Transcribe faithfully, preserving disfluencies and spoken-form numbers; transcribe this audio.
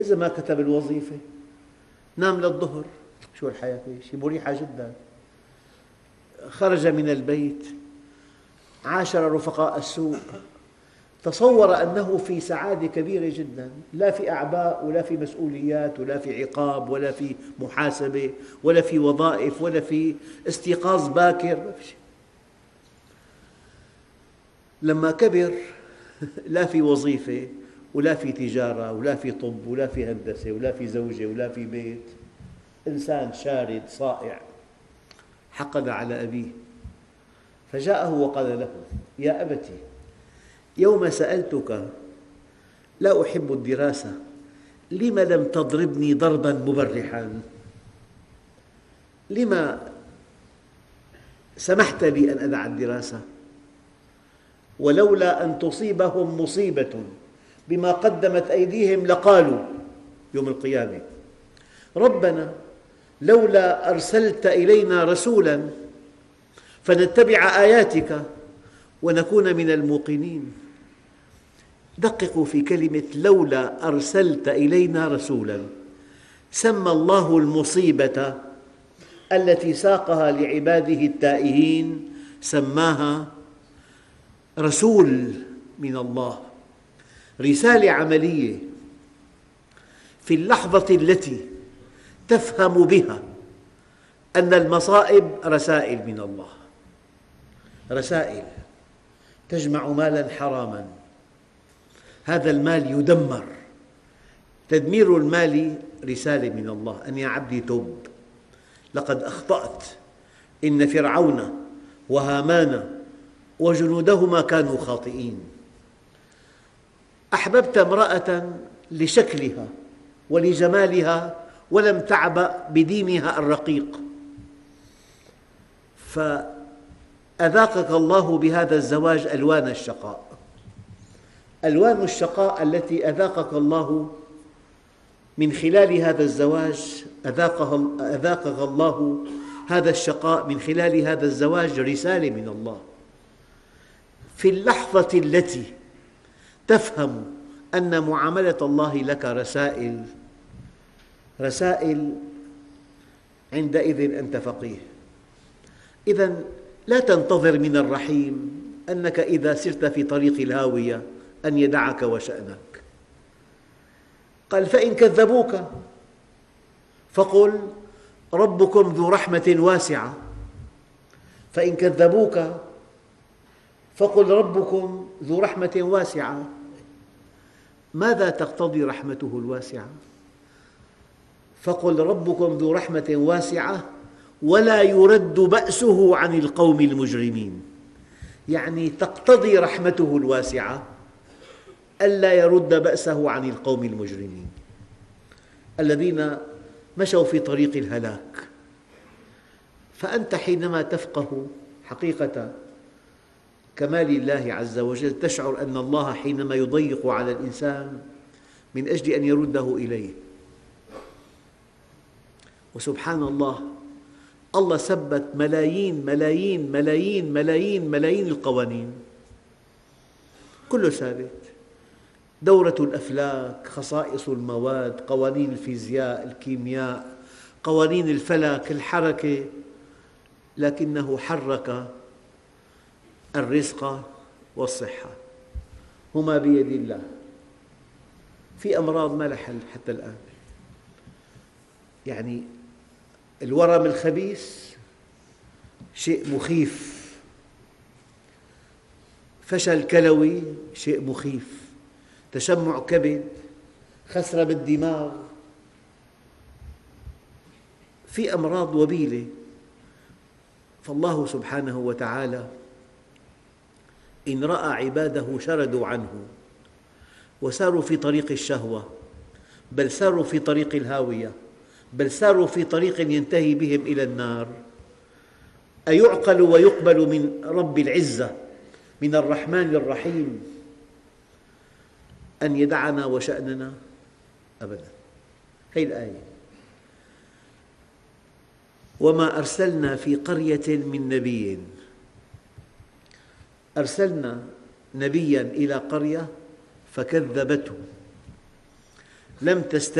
إذا ما كتب الوظيفة نام للظهر. شو الحياة فيه؟ شيء مريحة جدا. خرج من البيت، عاشر رفقاء السوء، تصور أنه في سعادة كبيرة جدا، لا في أعباء ولا في مسؤوليات ولا في عقاب ولا في محاسبة ولا في وظائف ولا في استيقاظ باكر، ما في شيء. لما كبر لا في وظيفة ولا في تجارة ولا في طب ولا في هندسة ولا في زوجة ولا في بيت، إنسان شارد صائع. حقد على أبيه فجاءه وقال له: يا أبت، يوم سألتك لا أحب الدراسة، لم لم تضربني ضربا مبرحا؟ لم سمحت لي أن أدع الدراسة؟ ولولا أن تصيبهم مصيبة بما قدمت أيديهم لقالوا يوم القيامة: ربنا لولا أرسلت إلينا رسولا فنتبع آياتك ونكون من الموقنين. دققوا في كلمة لولا أرسلت إلينا رسولا. سمى الله المصيبة التي ساقها لعباده التائهين، سماها رسول من الله، رسالة عملية. في اللحظة التي تفهم بها أن المصائب رسائل من الله، رسائل تجمع مالا حراما، هذا المال يدمر. تدمير المال رسالة من الله، أن يا عبدي تب، لقد أخطأت، إن فرعون وهامان وجنودهما كانوا خاطئين. أحببت امرأة لشكلها ولجمالها ولم تعبأ بدينها الرقيق، فأذاقك الله بهذا الزواج ألوان الشقاء. ألوان الشقاء التي أذاقك الله من خلال هذا الزواج، أذاقك الله هذا الشقاء من خلال هذا الزواج رسالة من الله. في اللحظة التي تفهم أن معاملة الله لك رسائل رسائل عندئذ أنت فقيه. إذن لا تنتظر من الرحيم أنك إذا سرت في طريق الهاوية أن يدعك وشأنك. قال: فإن كذبوك فقل ربكم ذو رحمة واسعة. فإن كذبوك فقل ربكم ذو رحمة واسعة. ماذا تقتضي رحمته الواسعة؟ فقل ربكم ذو رحمة واسعة ولا يرد بأسه عن القوم المجرمين. يعني تقتضي رحمته الواسعة ألا يرد بأسه عن القوم المجرمين الذين مشوا في طريق الهلاك. فأنت حينما تفقه حقيقة كمال الله عز وجل تشعر أن الله حينما يضيق على الإنسان من أجل أن يرده إليه. وسبحان الله، الله ثبت ملايين ملايين ملايين ملايين ملايين القوانين، كله ثابت. دورة الأفلاك، خصائص المواد، قوانين الفيزياء، الكيمياء، قوانين الفلك، الحركة، لكنه حرك الرزق والصحة، هما بيد الله. في أمراض ما لها حل حتى الآن، يعني الورم الخبيث شيء مخيف، فشل كلوي شيء مخيف، تشمع كبد، خسرة بالدماغ، في أمراض وبيلة. فالله سبحانه وتعالى إن رأى عباده شردوا عنه وساروا في طريق الشهوة، بل ساروا في طريق الهاوية، بل ساروا في طريق ينتهي بهم إلى النار، أيعقل ويقبل من رب العزة من الرحمن الرحيم أن يدعنا وشأننا؟ أبدا. هذه الآية: وما أرسلنا في قرية من نبي. أرسلنا نبيا إلى قرية فكذبته. لم تستجب